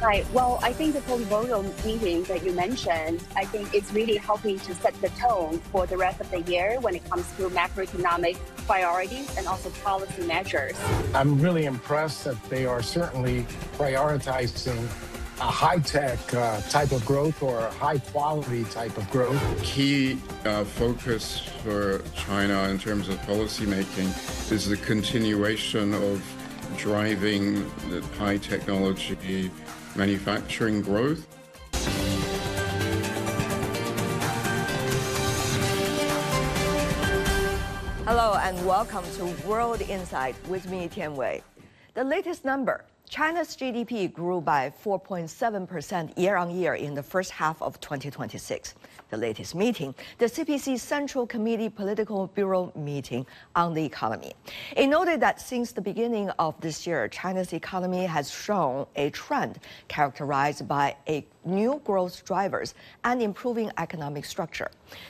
Hi. Well, I think the polynomial meeting that you mentioned, I think it's really helping to set the tone for the rest of the year when it comes to macroeconomic priorities and also policy measures. I'm really impressed that they are certainly prioritizing a high-tech type of growth or a high-quality type of growth. Key focus for China in terms of policy making is the continuation of driving the high technology manufacturing growth. Hello and welcome to World Insight with me, Tian Wei. The latest number, China's GDP grew by 4.7% year-on-year in the first half of 2026. The latest meeting, the CPC Central Committee Political Bureau meeting on the economy. It noted that since the beginning of this year, China's economy has shown a trend characterized by new growth drivers and improving economic structure.